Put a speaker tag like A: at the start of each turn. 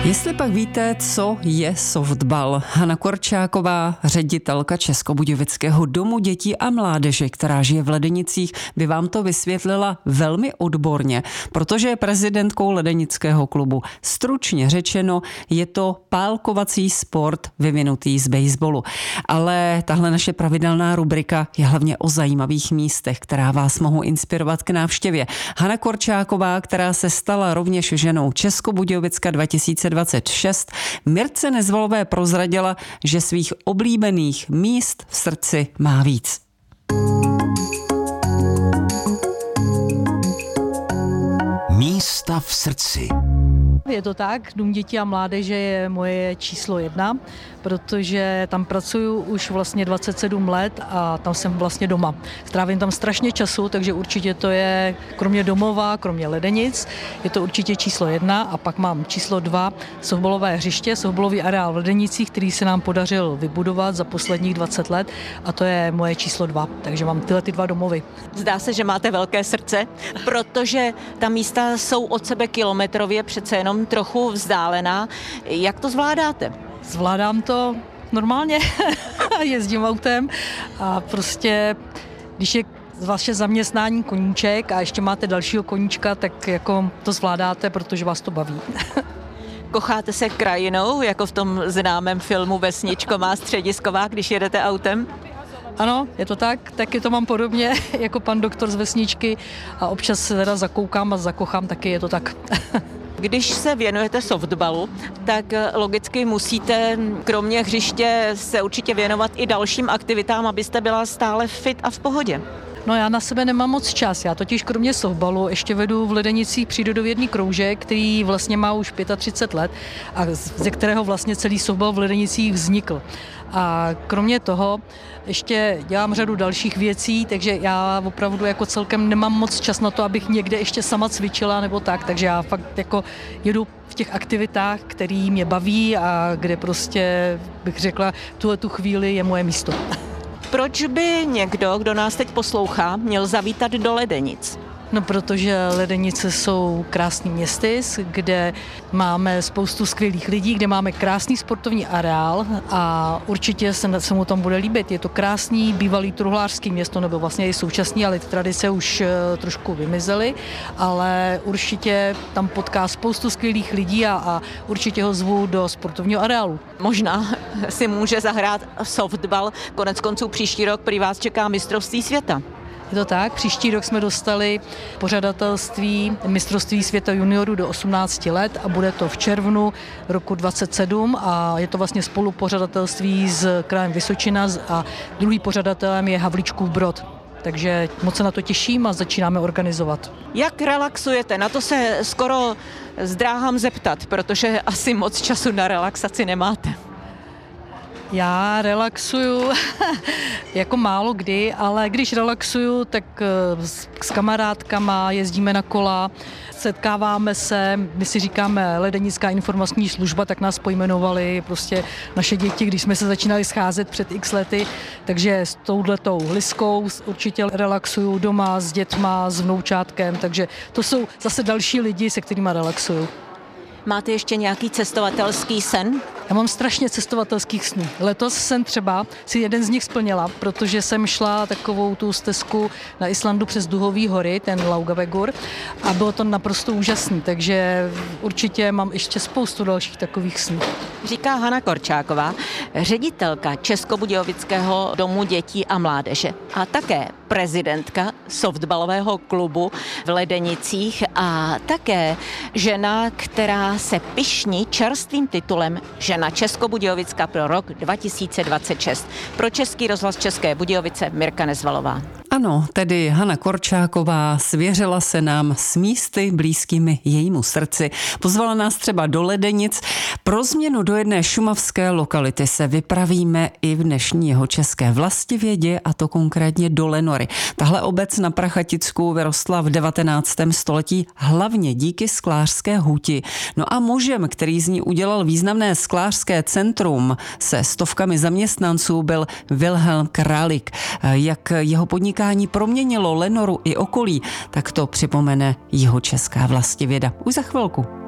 A: Jestli pak víte, co je softball, Hana Korčáková, ředitelka Českobudějovického domu dětí a mládeže, která žije v Ledenicích, by vám to vysvětlila velmi odborně, protože je prezidentkou Ledenického klubu. Stručně řečeno, je to pálkovací sport vyvinutý z baseballu. Ale tahle naše pravidelná rubrika je hlavně o zajímavých místech, která vás mohou inspirovat k návštěvě. Hana Korčáková, která se stala rovněž ženou Českobudějovicka 2026, Mirce Nezvalové prozradila, že svých oblíbených míst v srdci má víc.
B: Místa v srdci.
C: Je to tak, Dům dětí a mládeže je moje číslo 1, protože tam pracuju už vlastně 27 let a tam jsem vlastně doma. Strávím tam strašně času, takže určitě to je, kromě domova, kromě Ledenic, je to určitě číslo 1 a pak mám číslo 2, softballové hřiště, softballový areál v Ledenicích, který se nám podařil vybudovat za posledních 20 let a to je moje číslo 2, takže mám tyhle 2 domovy.
D: Zdá se, že máte velké srdce, protože ta místa jsou od sebe kilometrově přece jenom trochu vzdálená. Jak to zvládáte?
C: Zvládám to normálně, jezdím autem a prostě, když je vaše zaměstnání koníček a ještě máte dalšího koníčka, tak jako to zvládáte, protože vás to baví.
D: Kocháte se krajinou, jako v tom známém filmu Vesničko má středisková, když jedete autem?
C: Ano, je to tak, taky to mám podobně jako pan doktor z Vesničky a občas se teda zakoukám a zakochám, taky je to tak.
D: Když se věnujete softballu, tak logicky musíte kromě hřiště se určitě věnovat i dalším aktivitám, abyste byla stále fit a v pohodě.
C: No já na sebe nemám moc čas, já totiž kromě softballu ještě vedu v Ledenicích přírodovědný kroužek, který vlastně má už 35 let a ze kterého vlastně celý softball v Ledenicích vznikl. A kromě toho ještě dělám řadu dalších věcí, takže já opravdu jako celkem nemám moc čas na to, abych někde ještě sama cvičila nebo tak, takže já fakt jako jedu v těch aktivitách, které mě baví a kde prostě bych řekla, tu chvíli je moje místo.
D: Proč by někdo, kdo nás teď poslouchá, měl zavítat do Ledenic?
C: No, protože Ledenice jsou krásný městy, kde máme spoustu skvělých lidí, kde máme krásný sportovní areál a určitě se mu tam bude líbit. Je to krásný bývalý truhlářský město, nebo vlastně i současný, ale ty tradice už trošku vymizely, ale určitě tam potká spoustu skvělých lidí a určitě ho zvu do sportovního areálu.
D: Možná si může zahrát softball, konec konců příští rok prý vás čeká mistrovství světa.
C: Je to tak, příští rok jsme dostali pořadatelství mistrovství světa juniorů do 18 let a bude to v červnu roku 2027 a je to vlastně spolupořadatelství s krajem Vysočina a druhý pořadatelem je Havlíčkův Brod. Takže moc se na to těším a začínáme organizovat.
D: Jak relaxujete? Na to se skoro zdráhám zeptat, protože asi moc času na relaxaci nemáte.
C: Já relaxuju jako málo kdy, ale když relaxuju, tak s kamarádkama jezdíme na kola, setkáváme se, my si říkáme Ledenická informační služba, tak nás pojmenovali prostě naše děti, když jsme se začínali scházet před x lety, takže s touhletou Liskou určitě relaxuju doma s dětma, s vnoučátkem, takže to jsou zase další lidi, se kterými relaxuju.
D: Máte ještě nějaký cestovatelský sen?
C: Já mám strašně cestovatelských snů. Letos jsem třeba si jeden z nich splnila, protože jsem šla takovou tu stezku na Islandu přes Duhové hory, ten Laugavegur, a bylo to naprosto úžasný, takže určitě mám ještě spoustu dalších takových snů.
D: Říká Hana Korčáková, ředitelka Českobudějovického domu dětí a mládeže a také prezidentka softballového klubu v Ledenicích a také žena, která se pyšní čerstvým titulem Žena Českobudějovicka pro rok 2026. Pro Český rozhlas České Budějovice Mirka Nezvalová.
A: Ano, tedy Hana Korčáková svěřila se nám s místy blízkými jejímu srdci. Pozvala nás třeba do Ledenic. Pro změnu do jedné šumavské lokality se vypravíme i v dnešní Jihočeské Vlastivědě, a to konkrétně do Lenory. Tahle obec na Prachaticku vyrostla v 19. století hlavně díky sklářské huti. No a mužem, který z ní udělal významné sklářské centrum se stovkami zaměstnanců, byl Wilhelm Kralik. Jak jeho podnikání proměnilo Lenoru i okolí, tak to připomene Jihočeská Vlastivěda. Už za chvilku.